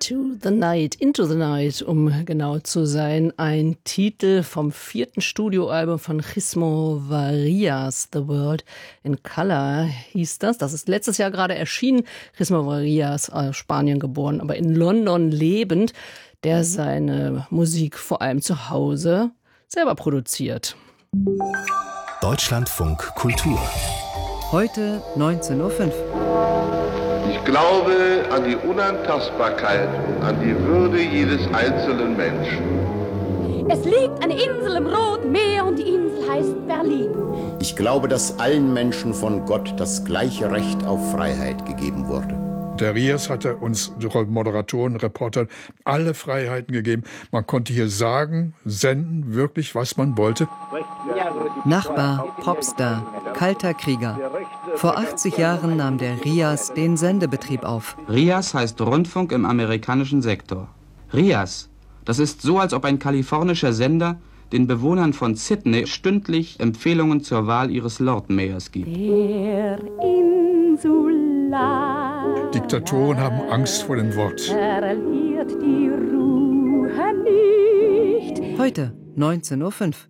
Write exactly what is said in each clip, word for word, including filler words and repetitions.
Into the Night, Into the Night, um genau zu sein. Ein Titel vom vierten Studioalbum von Jesmo Varias, The World in Color hieß das. Das ist letztes Jahr gerade erschienen. Jesmo Varias, aus Spanien geboren, aber in London lebend, der seine Musik vor allem zu Hause selber produziert. Deutschlandfunk Kultur. Heute neunzehn Uhr fünf. Ich glaube an die Unantastbarkeit und an die Würde jedes einzelnen Menschen. Es liegt eine Insel im Roten Meer und die Insel heißt Berlin. Ich glaube, dass allen Menschen von Gott das gleiche Recht auf Freiheit gegeben wurde. Der Rias hatte uns Moderatoren, Reportern alle Freiheiten gegeben. Man konnte hier sagen, senden, wirklich, was man wollte. Nachbar, Popstar, kalter Krieger. Vor achtzig Jahren nahm der Rias den Sendebetrieb auf. Rias heißt Rundfunk im amerikanischen Sektor. Rias, das ist so, als ob ein kalifornischer Sender den Bewohnern von Sydney stündlich Empfehlungen zur Wahl ihres Lord Mayors gibt. Der Insular Diktatoren haben Angst vor dem Wort. verliert die Ruhe nicht. Heute neunzehn Uhr fünf.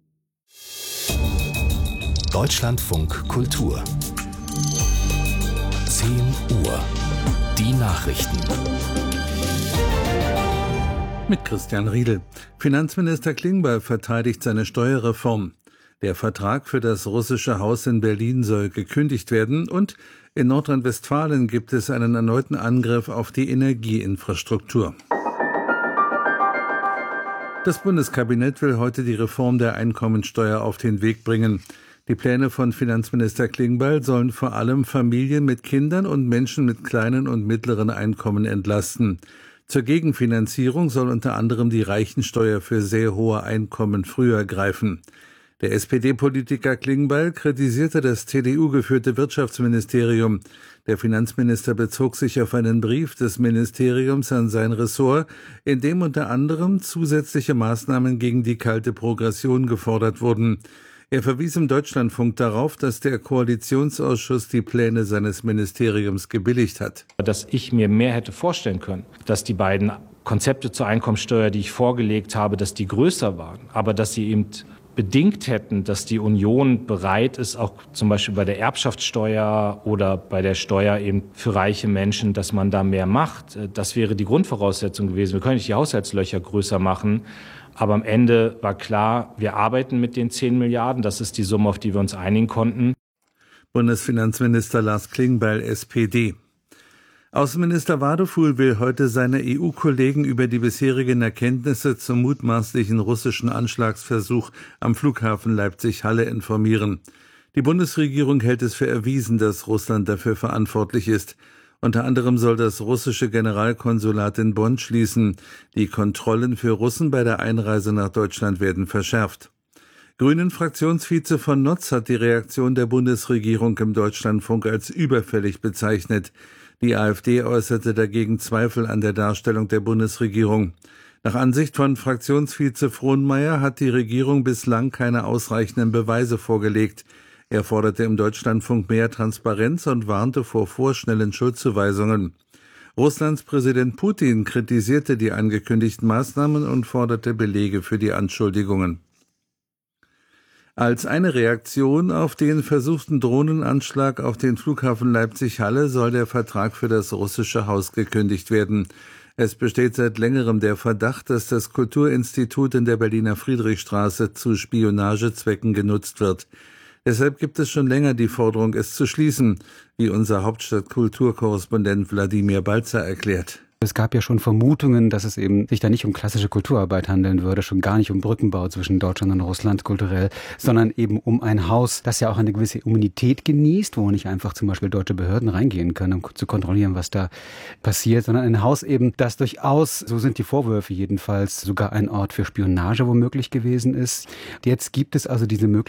Deutschlandfunk Kultur. zehn Uhr. Die Nachrichten. Mit Christian Riedel. Finanzminister Klingbeil verteidigt seine Steuerreform. Der Vertrag für das russische Haus in Berlin soll gekündigt werden und in Nordrhein-Westfalen gibt es einen erneuten Angriff auf die Energieinfrastruktur. Das Bundeskabinett will heute die Reform der Einkommensteuer auf den Weg bringen. Die Pläne von Finanzminister Klingbeil sollen vor allem Familien mit Kindern und Menschen mit kleinen und mittleren Einkommen entlasten. Zur Gegenfinanzierung soll unter anderem die Reichensteuer für sehr hohe Einkommen früher greifen. Der S P D-Politiker Klingbeil kritisierte das C D U-geführte Wirtschaftsministerium. Der Finanzminister bezog sich auf einen Brief des Ministeriums an sein Ressort, in dem unter anderem zusätzliche Maßnahmen gegen die kalte Progression gefordert wurden. Er verwies im Deutschlandfunk darauf, dass der Koalitionsausschuss die Pläne seines Ministeriums gebilligt hat. Dass ich mir mehr hätte vorstellen können, dass die beiden Konzepte zur Einkommensteuer, die ich vorgelegt habe, dass die größer waren, aber dass sie eben bedingt hätten, dass die Union bereit ist, auch zum Beispiel bei der Erbschaftssteuer oder bei der Steuer eben für reiche Menschen, dass man da mehr macht. Das wäre die Grundvoraussetzung gewesen. Wir können nicht die Haushaltslöcher größer machen. Aber am Ende war klar, wir arbeiten mit den zehn Milliarden. Das ist die Summe, auf die wir uns einigen konnten. Bundesfinanzminister Lars Klingbeil, S P D. Außenminister Wadefuhl will heute seine E U-Kollegen über die bisherigen Erkenntnisse zum mutmaßlichen russischen Anschlagsversuch am Flughafen Leipzig-Halle informieren. Die Bundesregierung hält es für erwiesen, dass Russland dafür verantwortlich ist. Unter anderem soll das russische Generalkonsulat in Bonn schließen. Die Kontrollen für Russen bei der Einreise nach Deutschland werden verschärft. Grünen-Fraktionsvize von Notz hat die Reaktion der Bundesregierung im Deutschlandfunk als überfällig bezeichnet. Die AfD äußerte dagegen Zweifel an der Darstellung der Bundesregierung. Nach Ansicht von Fraktionsvize Frohnmeier hat die Regierung bislang keine ausreichenden Beweise vorgelegt. Er forderte im Deutschlandfunk mehr Transparenz und warnte vor vorschnellen Schuldzuweisungen. Russlands Präsident Putin kritisierte die angekündigten Maßnahmen und forderte Belege für die Anschuldigungen. Als eine Reaktion auf den versuchten Drohnenanschlag auf den Flughafen Leipzig-Halle soll der Vertrag für das russische Haus gekündigt werden. Es besteht seit längerem der Verdacht, dass das Kulturinstitut in der Berliner Friedrichstraße zu Spionagezwecken genutzt wird. Deshalb gibt es schon länger die Forderung, es zu schließen, wie unser Hauptstadt-Kulturkorrespondent Wladimir Balzer erklärt. Es gab ja schon Vermutungen, dass es eben sich da nicht um klassische Kulturarbeit handeln würde, schon gar nicht um Brückenbau zwischen Deutschland und Russland kulturell, sondern eben um ein Haus, das ja auch eine gewisse Immunität genießt, wo nicht einfach zum Beispiel deutsche Behörden reingehen können, um zu kontrollieren, was da passiert, sondern ein Haus eben, das durchaus, so sind die Vorwürfe jedenfalls, sogar ein Ort für Spionage womöglich gewesen ist. Jetzt gibt es also diese Möglichkeit,